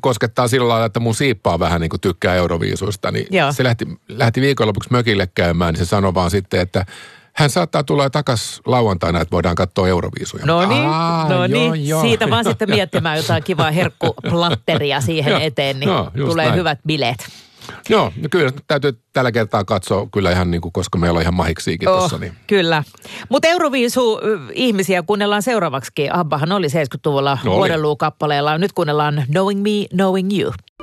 koskettaa sillä lailla, että mun siippaa vähän niin kuin tykkää Euroviisuista. Niin se lähti viikonlopuksi mökille käymään, niin se sanoi vaan sitten, että hän saattaa tulla takaisin lauantaina, että voidaan katsoa Euroviisuja. No niin. Siitä vaan sitten miettimään jotain kivaa herkkuplatteria siihen eteen, niin tulee hyvät bileet. Joo, no kyllä täytyy tällä kertaa katsoa kyllä ihan niin kuin, koska meillä on ihan mahiksiikin tuossa. Niin. Kyllä. Mutta Euroviisu-ihmisiä kuunnellaan seuraavaksikin. Abbahan oli 70-luvulla vuodenluukappaleella. Nyt kuunnellaan Knowing Me, Knowing You.